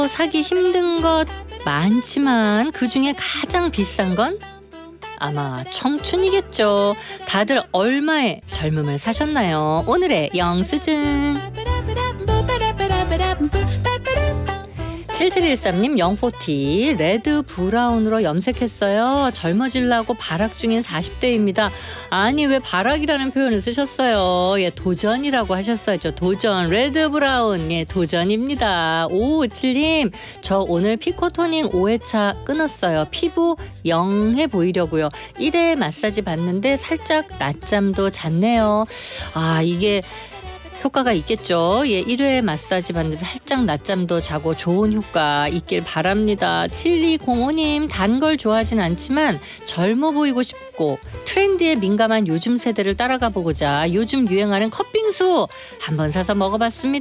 사기 힘든 것 많지만 그중에 가장 비싼 건 아마 청춘이겠죠. 다들 얼마의 젊음을 사셨나요? 오늘의 영수증. 7713님 영포티 레드 브라운으로 염색했어요. 젊어지려고 발악 중인 40대입니다. 아니 왜 발악이라는 표현을 쓰셨어요? 예, 도전이라고 하셨어야죠. 도전. 레드 브라운. 예, 도전입니다. 5557님 저 오늘 피코토닝 5회차 끊었어요. 피부 영해 보이려고요. 1회 마사지 받는데 살짝 낮잠도 잤네요. 아 이게 효과가 있겠죠. 예, 1회 마사지 받는데 살짝 낮잠도 자고 좋은 효과 있길 바랍니다. 7205님 단 걸 좋아하진 않지만 젊어 보이고 싶고 트렌드에 민감한 요즘 세대를 따라가 보고자 요즘 유행하는 컵빙수 한번 사서 먹어봤습니다.